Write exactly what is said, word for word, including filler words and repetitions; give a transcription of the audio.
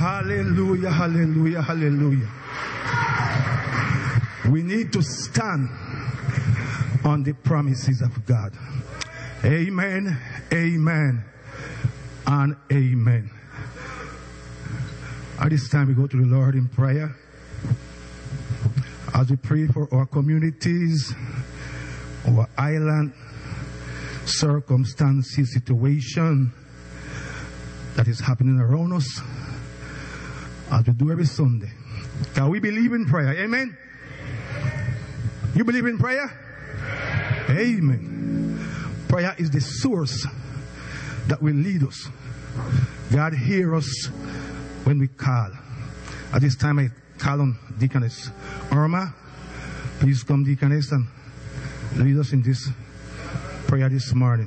Hallelujah, hallelujah, hallelujah. We need to stand on the promises of God. Amen, amen, and amen. At this time we go to the Lord in prayer. As we pray for our communities, our island, circumstances, situation that is happening around us, as we do every Sunday. Can we believe in prayer? Amen? You believe in prayer? Amen. Prayer is the source that will lead us. God hears us when we call. At this time I call on Deaconess Irma. Please come, Deaconess, and lead us in this prayer this morning.